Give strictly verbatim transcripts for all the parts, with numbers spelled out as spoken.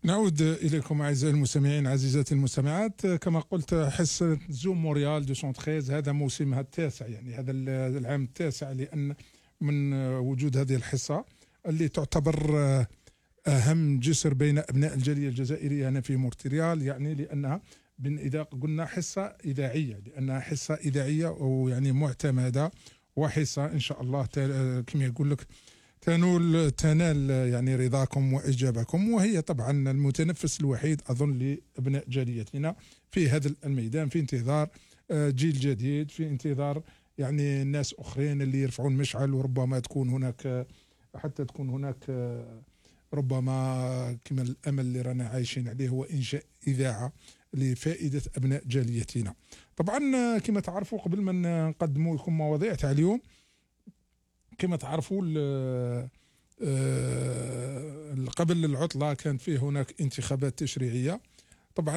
نعود إليكم أعزائي المستمعين عزيزاتي المستمعات. كما قلت حصة زوم مونريال دو سون تخيز هذا موسمها التاسع، يعني هذا العام التاسع، لأن من وجود هذه الحصة اللي تعتبر أهم جسر بين أبناء الجالية الجزائرية هنا في مونتريال، يعني لأنها إذا قلنا حصة إذاعية، لأنها حصة إذاعية ويعني معتمدة، وحصة إن شاء الله كما يقول لك تنول تنال يعني رضاكم وإعجابكم، وهي طبعا المتنفس الوحيد أظن لأبناء جاليتنا في هذا الميدان، في انتظار جيل جديد، في انتظار يعني ناس أخرين اللي يرفعون مشعل، وربما تكون هناك حتى تكون هناك ربما كما الأمل اللي رانا عايشين عليه هو إنشاء إذاعة لفائدة أبناء جاليتنا. طبعا كما تعرفوا قبل ما نقدموا لكم مواضيع تاع اليوم، كما تعرفوا قبل العطلة كان فيه هناك انتخابات تشريعية. طبعا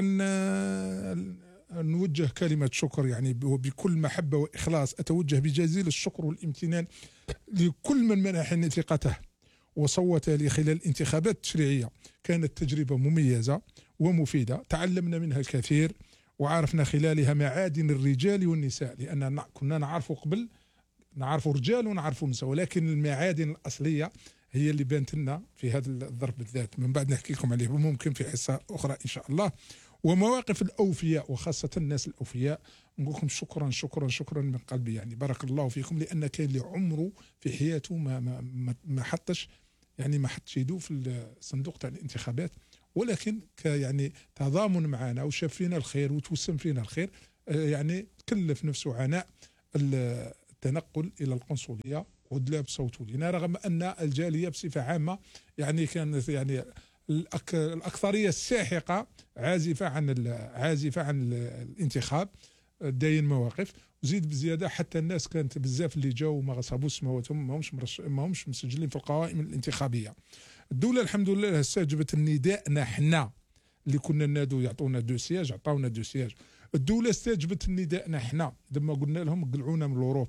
نوجه كلمة شكر يعني بكل محبة وإخلاص، أتوجه بجزيل الشكر والامتنان لكل من منحني ثقته وصوت لي خلال الانتخابات التشريعية. كانت تجربة مميزة ومفيدة، تعلمنا منها الكثير وعرفنا خلالها معادن الرجال والنساء، لأننا كنا نعرف قبل نعرفوا رجال ونعرفوا نساء، ولكن المعادن الأصلية هي اللي بانت لنا في هذا الظرف بالذات. من بعد نحكي لكم عليه ممكن في حصة أخرى إن شاء الله. ومواقف الأوفياء وخاصة الناس الأوفياء، نقول لكم شكرا شكرا شكرا من قلبي، يعني بارك الله فيكم، لأن كان اللي عمره في حياته ما ما ما, ما حطش يعني ما حطش يدو في الصندوق تاع الانتخابات، ولكن يعني تضامن معنا وشاف فينا الخير وتوسم فينا الخير، يعني كلف نفسه عناء التنقل إلى القنصلية ودلا بصوته لنا، رغم أن الجالية بصفة عامة يعني كانت يعني الأك الأكثرية الساحقة عازفة عن عازفة عن الانتخاب، داين مواقف، وزيد بزيادة حتى الناس كانت بزاف اللي جاوا وما غصبوش سمواتهم، ما همش مرش... ما همش مسجلين في القوائم الانتخابية. الدولة الحمد لله استجبت نداءنا حنا اللي كنا نادو يعطونا دو سياج، عطاونا دو سياج. الدولة استجبت نداءنا حنا لما قلنا لهم قلعونا من الأوروب،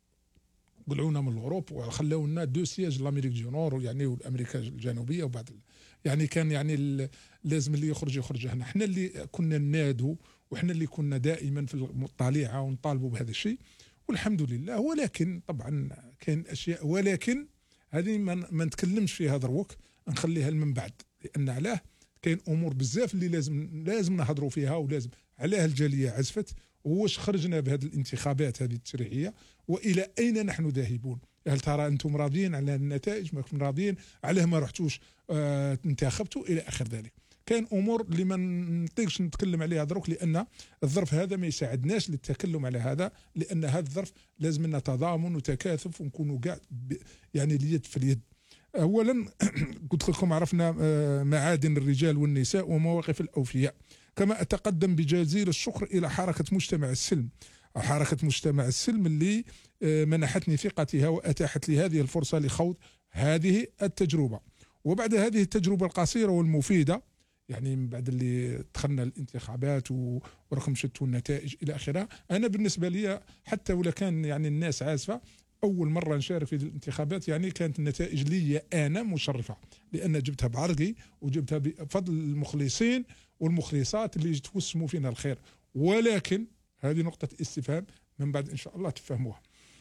قلعونا من الأوروب وخلاو لنا دو سياج لامريك دو نور يعني والأمريكا الجنوبية، وبعد يعني كان يعني لازم اللي يخرج يخرج هنا. احنا اللي كنا نادو وإحنا اللي كنا دائما في الطليعة ونطالبوا بهذا الشيء، والحمد لله. ولكن طبعا كاين أشياء، ولكن هذه ما نتكلمش فيها دروك، نخليها من بعد، لأن علاه كاين أمور بزاف اللي لازم لازم نهضروا فيها، ولازم علاه الجالية عزفت، وواش خرجنا بهذه الانتخابات هذه التشريعية، وإلى أين نحن ذاهبون. هل ترى أنتم راضيين على النتائج؟ ما كنتم راضيين علاه ما رحتوش آه انتخبتوا إلى آخر ذلك. كان امور اللي ما نطيقش نتكلم عليها دروك، لان الظرف هذا ما يساعدناش للتكلم على هذا، لان هذا الظرف لازم لنا تضامن وتكاثف ونكونوا كاع يعني اليد في اليد. اولا قلت لكم عرفنا معادن الرجال والنساء ومواقف الاوفياء. كما اتقدم بجزيل الشكر الى حركه مجتمع السلم، حركه مجتمع السلم اللي منحتني ثقتها واتاحت لي هذه الفرصه لخوض هذه التجربه. وبعد هذه التجربه القصيره والمفيده، يعني من بعد اللي دخلنا الانتخابات ورقم شتوا النتائج الى اخره، انا بالنسبه لي حتى ولا كان يعني الناس عازفه، اول مره نشارك في الانتخابات يعني كانت النتائج لي انا مشرفه، لان جبتها بعرقي وجبتها بفضل المخلصين والمخلصات اللي توسموا فينا الخير. ولكن هذه نقطه استفهام من بعد ان شاء الله تفهموها.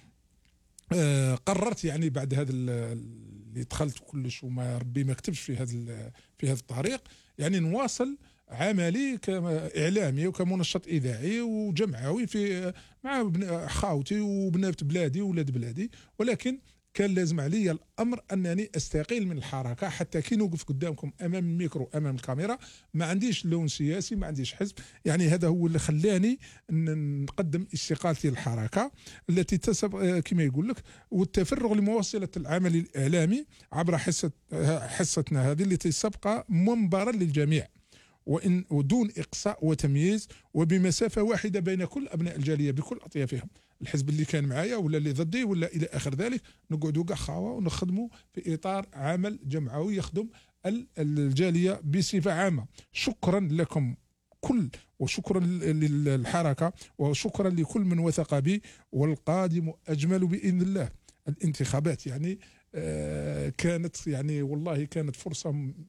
آه قررت يعني بعد هذا اللي دخلت كلش وما ربي ما كتبش في هذا في هذا الطريق، يعني نواصل عملي كاعلامي وكمنشط اذاعي وجمعوي في مع خاوتي وبنات بلادي وولاد بلادي. ولكن كان لازم علي الامر انني استقيل من الحركه، حتى كي نوقف قدامكم امام الميكرو امام الكاميرا ما عنديش لون سياسي، ما عنديش حزب، يعني هذا هو اللي خلاني نقدم استقالتي للحركه التي تسبق كما يقول لك، والتفرغ لمواصله العمل الاعلامي عبر حصه حصتنا هذه التي سبق منبرا للجميع، وإن ودون إقصاء وتمييز، وبمسافة واحدة بين كل أبناء الجالية بكل أطيافهم، الحزب اللي كان معايا ولا اللي ضدي ولا إلى آخر ذلك، نقعدوا كاع خاوة ونخدموا في إطار عمل جمعوي يخدم الجالية بصفة عامة. شكرا لكم كل، وشكرا للحركة، وشكرا لكل من وثق بي، والقادم أجمل بإذن الله. الانتخابات يعني آه كانت يعني والله كانت فرصة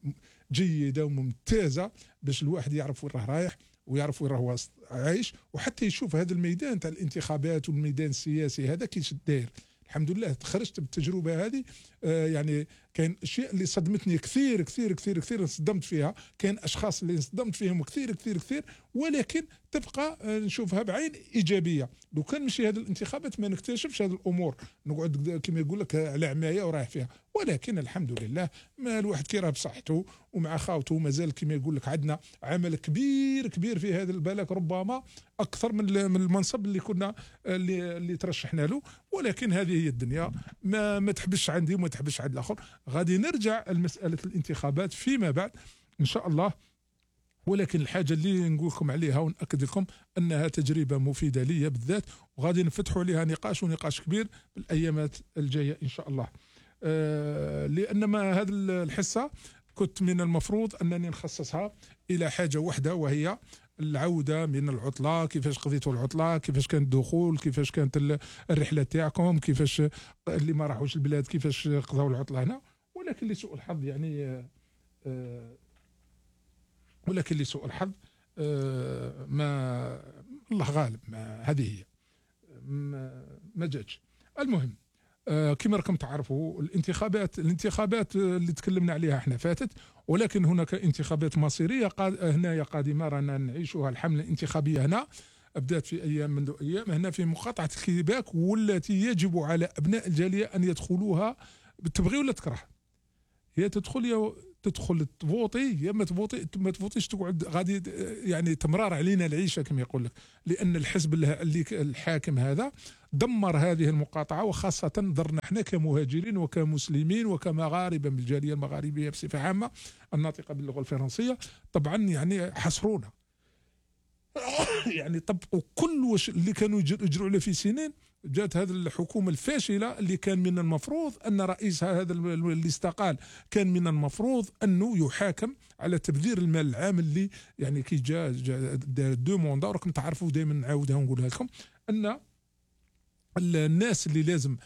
جيده وممتازه باش الواحد يعرف وين راه رايح ويعرف وين راه عايش، وحتى يشوف هذا الميدان تاع الانتخابات والميدان السياسي هذا كيش داير. الحمد لله خرجت بالتجربه هذه. آه يعني كاين اشياء اللي صدمتني كثير كثير كثير كثير انصدمت فيها، كاين اشخاص اللي انصدمت فيهم كثير كثير كثير، ولكن تبقى آه نشوفها بعين ايجابيه. لو كان مشي هذه الانتخابات ما نكتشفش هذه الامور، نقعد كما يقول لك على عمايه ورايح فيها. ولكن الحمد لله ما الواحد كي راه بصحته ومع خاوته مازال كما يقول لك عندنا عمل كبير كبير في هذا البلد، ربما اكثر من من المنصب اللي كنا اللي, اللي ترشحنا له. ولكن هذه هي الدنيا، ما ما تحبش عندي وما تحبش عند الاخر. غادي نرجع لمساله الانتخابات فيما بعد ان شاء الله. ولكن الحاجه اللي نقول لكم عليها ونأكد لكم انها تجربه مفيده لي بالذات، وغادي نفتحوا عليها نقاش ونقاش كبير بالايامات الجايه ان شاء الله. آه لان ما هذه الحصه كنت من المفروض انني نخصصها الى حاجه واحده، وهي العوده من العطله، كيفاش قضيتوا العطله، كيفاش كان الدخول، كيفاش كانت الرحله تاعكم، كيفاش اللي ما راحوش البلاد كيفاش قضاوا العطله هنا. ولكن لسوء الحظ يعني آه ولكن لسوء الحظ آه ما الله غالب، ما هذه هي ما, ما جاتش. المهم آه كما راكم تعرفوا الانتخابات الانتخابات اللي تكلمنا عليها احنا فاتت، ولكن هناك انتخابات مصيريه قاد هنايا قادمه رانا نعيشها. الحمله الانتخابيه هنا بدات في ايام منذ ايام هنا في مقاطعه كيباك، والتي يجب على ابناء الجاليه ان يدخلوها تبغي ولا تكره. هي تدخل يا تدخل تفوطي يا ما تفوطي ما تفوطيش تقعد غادي يعني تمرار علينا العيشه كما يقول لك، لان الحزب اللي الحاكم هذا دمر هذه المقاطعه، وخاصه ضرنا احنا كمهاجرين وكمسلمين وكمغاربه من الجاليه المغاربيه بصفه عامه الناطقه باللغه الفرنسيه. طبعا يعني حصرونا يعني طبقوا كل وش اللي كانوا يجروا عليه في سنين. جات هذه الحكومه الفاشله اللي كان من المفروض ان رئيسها هذا اللي استقال كان من المفروض انه يحاكم على تبذير المال العام، اللي يعني كي جا, جا دو موندا. وراكم تعرفوا دائما نعاودها ونقولها لكم ان الناس اللي لازم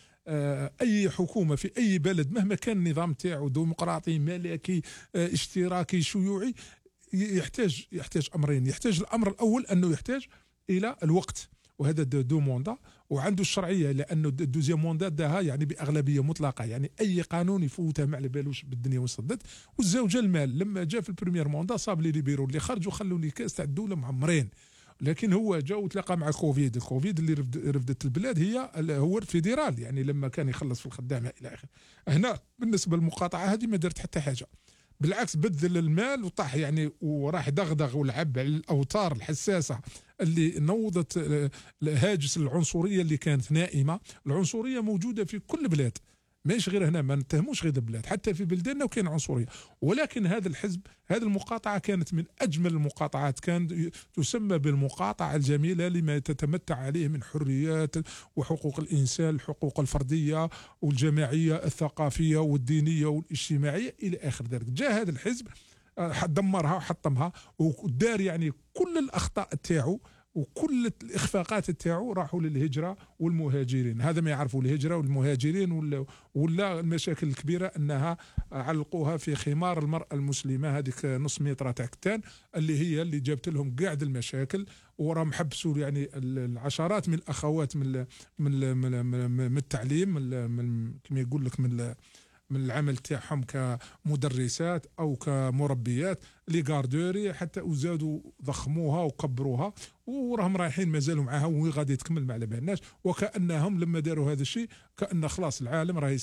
اي حكومه في اي بلد مهما كان النظام تاعو ديمقراطي ملكي اشتراكي شيوعي يحتاج يحتاج امرين. يحتاج الامر الاول انه يحتاج الى الوقت، وهذا دو موندا، وعنده الشرعيه لانه الدوزيام موندا داها يعني باغلبيه مطلقه، يعني اي قانون يفوتها ما على بالوش بالدنيا وصدت. والزوجه المال لما جاء في البريمير موندا صاب لي ليبيرو اللي خرجوا خلوا لي كاس تاع الدوله معمرين. لكن هو جا وتلاقى مع كوفيد. الكوفيد اللي رفدت البلاد هي هو الفيدرال، يعني لما كان يخلص في الخدامه الى اخره. هنا بالنسبه للمقاطعه هذه ما درت حتى حاجه، بالعكس بذل المال وطاح يعني وراح دغدغ ولعب على الاوتار الحساسه اللي نوضت هاجس العنصريه اللي كانت نائمه. العنصريه موجوده في كل بلاد، ماشي غير هنا، ما نتهموش غير البلاد، حتى في بلداننا وكاين عنصريه. ولكن هذا الحزب هذه المقاطعه كانت من اجمل المقاطعات، كانت تسمى بالمقاطعه الجميله لما تتمتع عليه من حريات وحقوق الانسان، الحقوق الفرديه والجماعيه الثقافيه والدينيه والاجتماعيه الى اخر ذلك. جاء هذا الحزب دمرها وحطمها ودار يعني كل الاخطاء تاعو وكل الاخفاقات تاعو راحوا للهجره والمهاجرين. هذا ما يعرفوا الهجره والمهاجرين ولا, ولا المشاكل الكبيره انها علقوها في خمار المراه المسلمه هذيك نص متر تاع كتان اللي هي اللي جابت لهم قاعد المشاكل، وراهم حبسوا يعني العشرات من الاخوات من من من, من التعليم من كما يقول لك من من العمل تاعهم كمدرسات او كمربيات لي غاردوري، حتى وزادوا ضخموها وكبروها وراهم رايحين مازالوا معاها وغادي تكمل ما على بالناش. وكانهم لما داروا هذا الشيء كان خلاص العالم راهي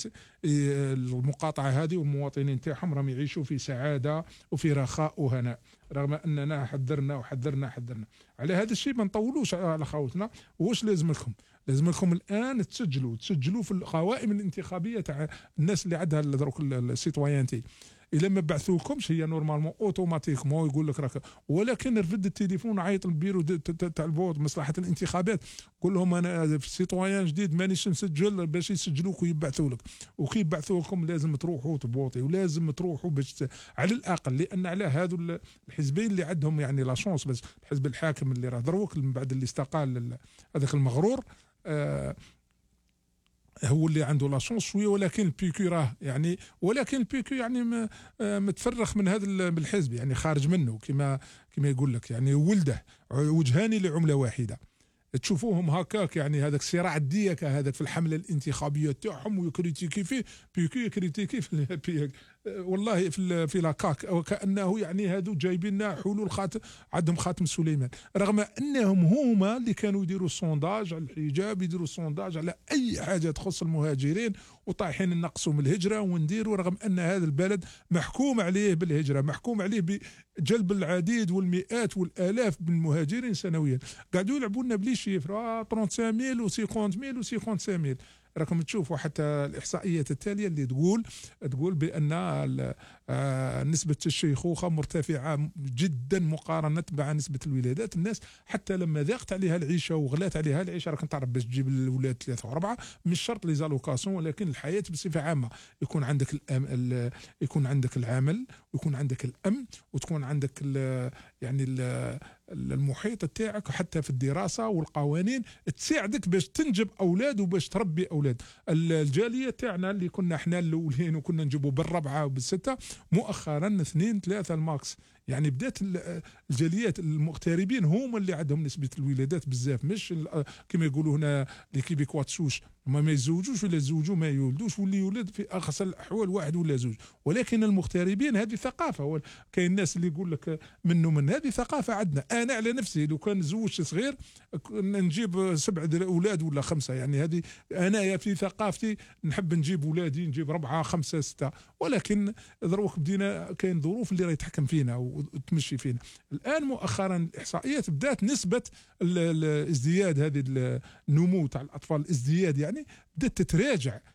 المقاطعه هذه والمواطنين تاعهم راهم يعيشوا في سعاده وفي رخاء وهناء، رغم اننا حذرنا وحذرنا حذرنا على هذا الشيء. ما نطولوش على خوتنا. واش لازم لكم؟ لازم لكم الان تسجلوا تسجلوا في القوائم الانتخابيه تاع الناس اللي عندها دروك السيتويانتي. الا ما بعثوكمش هي نورمالمون اوتوماتيكمون يقول لك راك، ولكن رفد التليفون عيط للبيرو تاع الفوت مصلحه الانتخابات قول لهم انا في سيتويان جديد مانيش نسجل باش يسجلوك ويبعثوا لك. وكي يبعثوا لكم لازم تروحوا تبوطي ولازم تروحوا باش على الاقل، لان على هذو الحزبين اللي عندهم يعني لا شونس. بس الحزب الحاكم اللي راه دروك من بعد اللي استقال هذاك المغرور آه هو اللي عنده لا شونس شويه، ولكن البيكو راه يعني، ولكن البيكو يعني م- آه، متفرخ من هذا ال- الحزب، يعني خارج منه كما كما يقول لك، يعني ولده وجهان لعمله واحده. تشوفوهم هكاك، يعني هذاك الصراع الديكه هذاك في الحمله الانتخابيه تاعهم ويكريتيكي فيه، بيكو يكريتيكي في ال- بي- والله في ال- في لاكاك، وكانه يعني هادو جايبين لنا حلول خاتم، عندهم خاتم سليمان، رغم انهم هما اللي كانوا يديروا السونداج على الحجاب، يديروا السونداج على اي حاجه تخص المهاجرين، وطايحين نقصوا من الهجره ونديروا، رغم ان هذا البلد محكوم عليه بالهجره، محكوم عليه بجلب العديد والمئات والالاف من المهاجرين سنويا. قاعدوا يلعبوا لنا بلي شيفر آه خمسين ألف و خمسين ألف و خمسين ألف. راكم تشوفوا حتى الاحصائيات التاليه اللي تقول تقول بان ال- آه، نسبه الشيخوخه مرتفعه جدا مقارنه مع نسبه الولادات. الناس حتى لما ضاقت عليها العيشه وغلات عليها العيشه، راك تعرف باش تجيب الاولاد ثلاثه واربعه مش شرط لي زالوكاسيون، ولكن الحياه بصفه عامه يكون عندك الأم ال- يكون عندك العمل، ويكون عندك الامن، وتكون عندك ال يعني ال المحيط تاعك حتى في الدراسه والقوانين تساعدك باش تنجب اولاد وباش تربي اولاد. الجاليه تاعنا اللي كنا احنا الاولين وكنا نجيبوا بالربعه وبالسته، مؤخرا اثنين ثلاثه الماكس. يعني بدات ال- الجاليات المغتربين هما اللي عندهم نسبه الولادات بزاف، مش ال- كما يقولوا هنا لي كيبيكوا تسوش، هما ما يتزوجوش ولا يتزوجوا ما يولدوش، واللي يولد في اقصى الاحوال واحد ولا زوج. ولكن المغتربين هذه ثقافه، هو كاين الناس اللي يقول لك منه من هذه ثقافه عندنا. انا على نفسي لو كان زوجت صغير كنا نجيب سبع اولاد ولا خمسه، يعني هذه انايا في ثقافتي نحب نجيب اولادي، نجيب اربعه خمسه سته، ولكن دروك بدينا كاين ظروف اللي راهي تحكم فينا وتمشي فينا. الان مؤخرا الاحصائيات بدات نسبه ال- الازدياد، هذه ال- النمو تاع الاطفال، الازدياد يعني بدات تتراجع.